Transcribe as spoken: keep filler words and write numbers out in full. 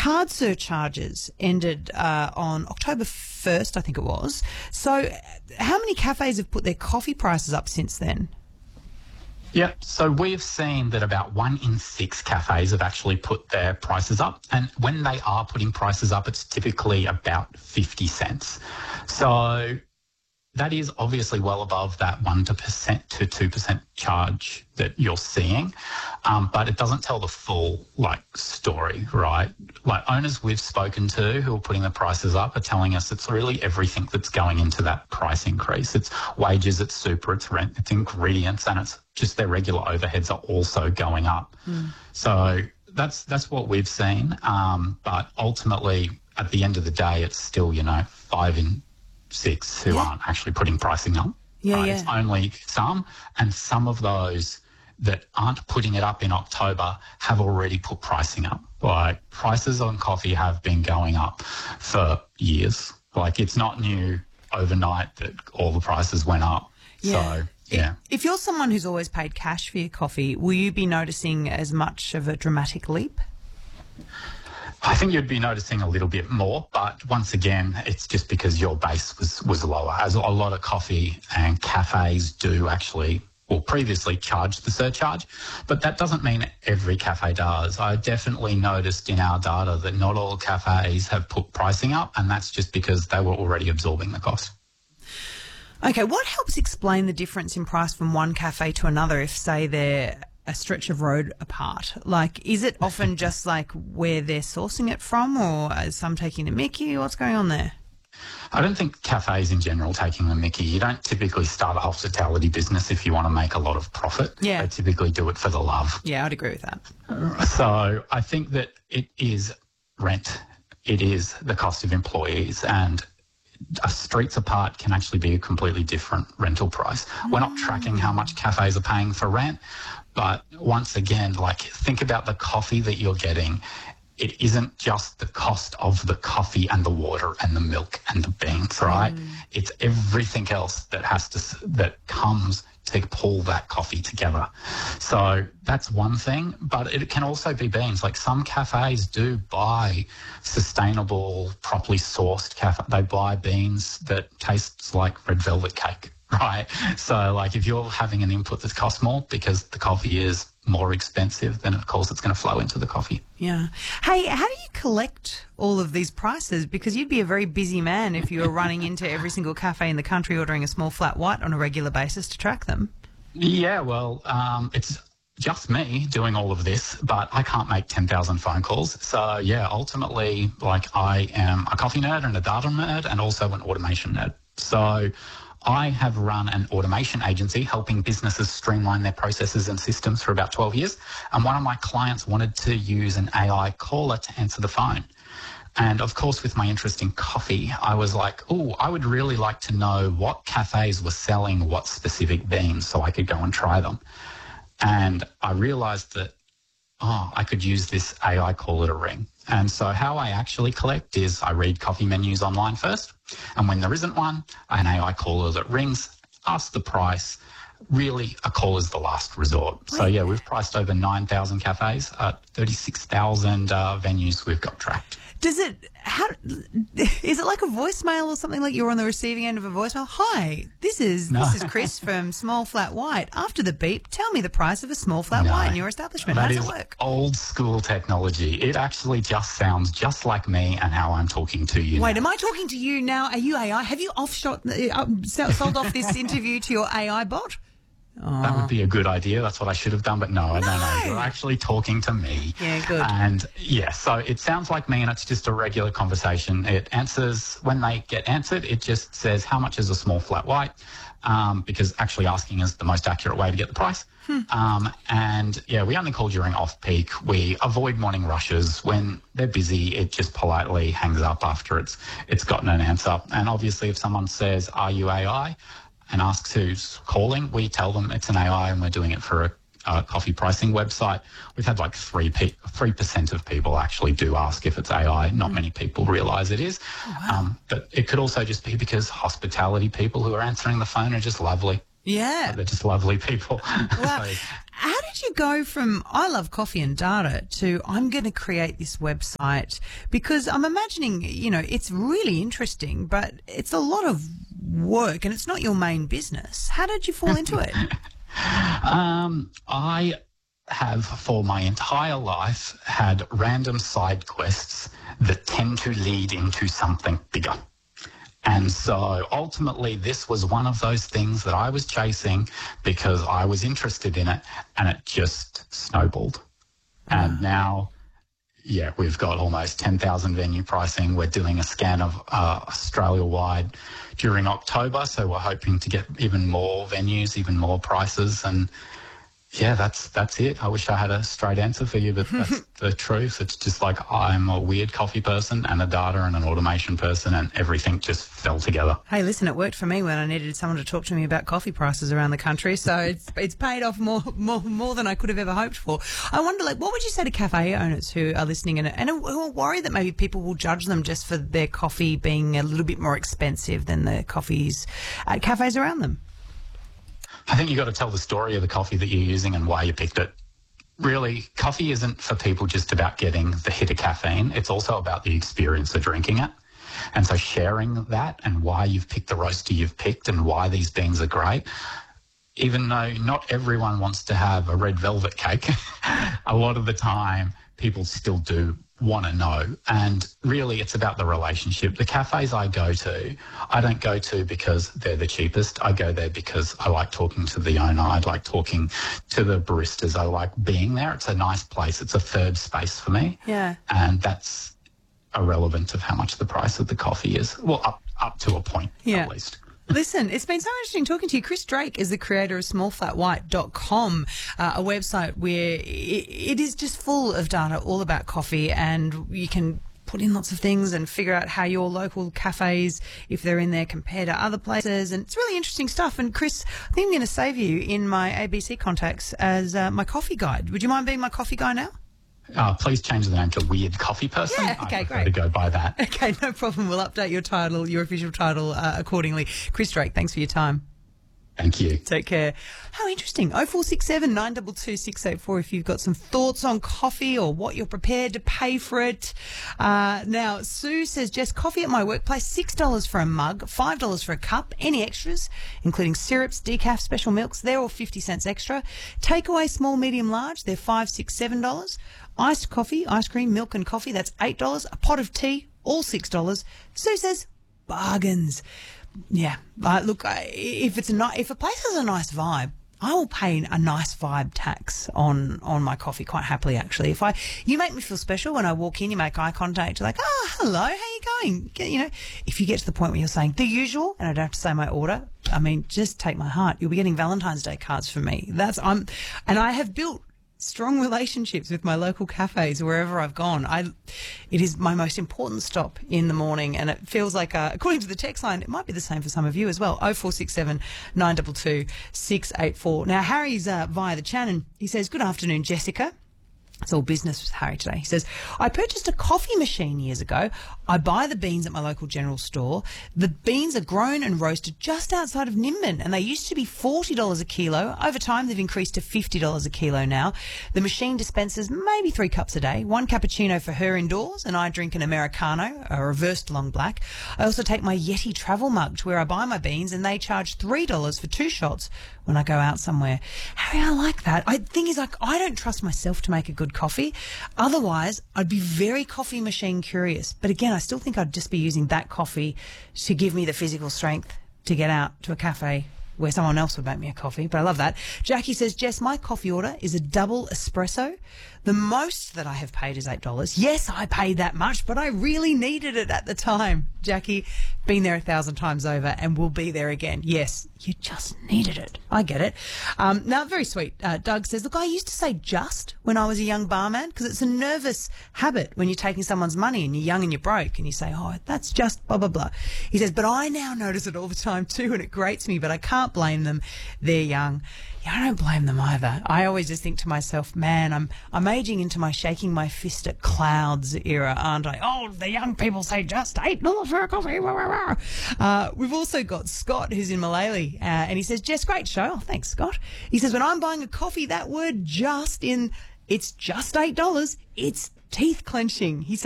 card surcharges ended uh, on October first, I think it was. So how many cafes have put their coffee prices up since then? Yeah, so we've seen that about one in six cafes have actually put their prices up. And when they are putting prices up, it's typically about fifty cents. So that is obviously well above that one percent to two percent charge that you're seeing, um, but it doesn't tell the full, like, story, right? Like, owners we've spoken to who are putting the prices up are telling us it's really everything that's going into that price increase. It's wages, it's super, it's rent, it's ingredients, and it's just their regular overheads are also going up. Mm. So that's that's what we've seen, um, but ultimately, at the end of the day, it's still, you know, five in six who yeah. aren't actually putting pricing up. Yeah, right? yeah. It's only some, and some of those that aren't putting it up in October have already put pricing up. Like, prices on coffee have been going up for years. Like, it's not new overnight that all the prices went up. Yeah. So, yeah. If you're someone who's always paid cash for your coffee, will you be noticing as much of a dramatic leap? I think you'd be noticing a little bit more, but once again, it's just because your base was, was lower. As a lot of coffee and cafes do actually, well, previously charge the surcharge, but that doesn't mean every cafe does. I definitely noticed in our data that not all cafes have put pricing up, and that's just because they were already absorbing the cost. Okay, what helps explain the difference in price from one cafe to another if, say, they're a stretch of road apart? Like, is it often just like where they're sourcing it from, or is some taking the mickey? What's going on there? I don't think cafes in general taking the mickey. You don't typically start a hospitality business if you want to make a lot of profit. Yeah. They typically do it for the love. Yeah, I'd agree with that. So I think that it is rent. It is the cost of employees, and a streets apart can actually be a completely different rental price. We're not tracking how much cafes are paying for rent, but once again, like, think about the coffee that you're getting. It isn't just the cost of the coffee and the water and the milk and the beans, right? Mm. It's everything else that has to, that comes to pull that coffee together. So that's one thing, but it can also be beans. Like, some cafes do buy sustainable, properly sourced cafe. They buy beans that tastes like red velvet cake, right? So, like, if you're having an input that costs more because the coffee is more expensive, then of course it's going to flow into the coffee. Yeah. Hey, how do you collect all of these prices? Because you'd be a very busy man if you were running into every single cafe in the country ordering a small flat white on a regular basis to track them. Yeah, well, um, it's just me doing all of this, but I can't make ten thousand phone calls. So, yeah, ultimately, like, I am a coffee nerd and a data nerd and also an automation nerd. So I have run an automation agency helping businesses streamline their processes and systems for about twelve years. And one of my clients wanted to use an A I caller to answer the phone. And of course, with my interest in coffee, I was like, oh, I would really like to know what cafes were selling what specific beans so I could go and try them. And I realized that, oh, I could use this A I caller to ring. And so how I actually collect is I read coffee menus online first. And when there isn't one, an A I caller that rings, asks the price. Really, a call is the last resort. So, yeah, we've priced over nine thousand cafes at thirty-six thousand uh, venues we've got tracked. Does it, how, is it like a voicemail or something, like you're on the receiving end of a voicemail? Hi, this is no. this is Chris from Small Flat White. After the beep, tell me the price of a small flat no, white in your establishment. How does it work? Old school technology. It actually just sounds just like me and how I'm talking to you. Wait, now. am I talking to you now? Are you A I? Have you offshot, uh, sold off this interview to your A I bot? Oh. That would be a good idea. That's what I should have done. But no, no, no, no. You're actually talking to me. Yeah, good. And yeah, so it sounds like me and it's just a regular conversation. It answers, when they get answered, it just says how much is a small flat white, um, because actually asking is the most accurate way to get the price. Hmm. Um, and yeah, we only call during off-peak. We avoid morning rushes. When they're busy, it just politely hangs up after it's it's gotten an answer. And obviously if someone says, are you A I? and asks who's calling, we tell them it's an A I and we're doing it for a, a coffee pricing website. We've had like three percent of people actually do ask if it's A I. Not mm. many people realise it is. Oh, wow. um, but it could also just be because hospitality people who are answering the phone are just lovely. Yeah. They're just lovely people. Wow. So, How did you go from I love coffee and data to I'm going to create this website? Because I'm imagining, you know, it's really interesting, but it's a lot of work and it's not your main business. How did you fall into it? um, I have for my entire life had random side quests that tend to lead into something bigger. And so ultimately this was one of those things that I was chasing because I was interested in it, and it just snowballed. And now, yeah, we've got almost ten thousand venue pricing. We're doing a scan of uh, Australia-wide during October, so we're hoping to get even more venues, even more prices, and yeah, that's that's it. I wish I had a straight answer for you, but that's the truth. It's just like I'm a weird coffee person and a data and an automation person, and everything just fell together. Hey, listen, it worked for me when I needed someone to talk to me about coffee prices around the country, so it's it's paid off more more more than I could have ever hoped for. I wonder, like, what would you say to cafe owners who are listening and, and who are worried that maybe people will judge them just for their coffee being a little bit more expensive than the coffees at cafes around them? I think you've got to tell the story of the coffee that you're using and why you picked it. Really, coffee isn't for people just about getting the hit of caffeine. It's also about the experience of drinking it. And so sharing that and why you've picked the roaster you've picked and why these beans are great, even though not everyone wants to have a red velvet cake, a lot of the time people still do want to know. And really, it's about the relationship. The cafes I go to, I don't go to because they're the cheapest. I go there because I like talking to the owner. I like talking to the baristas. I like being there. It's a nice place. It's a third space for me. Yeah. And that's irrelevant of how much the price of the coffee is. Well, up, up to a point, Yeah. at least. Listen, it's been so interesting talking to you. Chris Drake is the creator of small flat white dot com, uh, a website where it, it is just full of data all about coffee, and you can put in lots of things and figure out how your local cafes, if they're in there, compare to other places. And it's really interesting stuff. And Chris, I think I'm going to save you in my A B C contacts as uh, my coffee guide. Would you mind being my coffee guy now? Uh, please change the name to Weird Coffee Person. Yeah, okay, I prefer great. to go by that. Okay, no problem. We'll update your title, your official title, uh, accordingly. Chris Drake, thanks for your time. Thank you. Take care. How interesting. oh four six seven, nine two two, six eight four if you've got some thoughts on coffee or what you're prepared to pay for it. Uh, now, Sue says, Jess, coffee at my workplace, six dollars for a mug, five dollars for a cup. Any extras, including syrups, decaf, special milks, they're all fifty cents extra. Takeaway, small, medium, large, they're five dollars, six dollars, seven dollars. Iced coffee, ice cream, milk and coffee, that's eight dollars. A pot of tea, all six dollars. Sue says, bargains. Yeah, uh, look, I, if it's a ni- if a place has a nice vibe, I will pay a nice vibe tax on, on my coffee quite happily, actually. If I, you make me feel special when I walk in, you make eye contact, you're like, oh, hello, how you going? Get- You know, if you get to the point where you're saying the usual and I don't have to say my order, I mean, just take my heart. You'll be getting Valentine's Day cards from me. That's, I'm, and I have built strong relationships with my local cafes wherever I've gone. I, it is my most important stop in the morning, and it feels like, uh, according to the text line, it might be the same for some of you as well. oh four six seven, nine two two, six eight four. Now, Harry's uh, via the chat, and he says, good afternoon, Jessica. It's all business with Harry today. He says, I purchased a coffee machine years ago. I buy the beans at my local general store. The beans are grown and roasted just outside of Nimbin, and they used to be forty dollars a kilo. Over time, they've increased to fifty dollars a kilo now. The machine dispenses maybe three cups a day, one cappuccino for her indoors, and I drink an Americano, a reversed long black. I also take my Yeti travel mug to where I buy my beans, and they charge three dollars for two shots when I go out somewhere. Harry, I like that. I think is like, I don't trust myself to make a good coffee. Otherwise, I'd be very coffee machine curious. But again, I still think I'd just be using that coffee to give me the physical strength to get out to a cafe where someone else would make me a coffee. But I love that. Jackie says, Jess, my coffee order is a double espresso. The most that I have paid is eight dollars. Yes, I paid that much, but I really needed it at the time. Jackie, been there a thousand times over and will be there again. Yes, you just needed it. I get it. Um, now, very sweet. Uh, Doug says, look, I used to say just when I was a young barman because it's a nervous habit when you're taking someone's money and you're young and you're broke and you say, oh, that's just blah, blah, blah. He says, but I now notice it all the time too and it grates me, but I can't can't blame them. They're young. Yeah, I don't blame them either. I always just think to myself, man, I'm I'm aging into my shaking my fist at clouds era, aren't I? Oh, the young people say just eight dollars for a coffee. Uh, we've also got Scott, who's in Malali, uh, and he says, Jess, great show. Oh, thanks, Scott. He says, when I'm buying a coffee, that word just in, it's just eight dollars. It's teeth clenching. He says,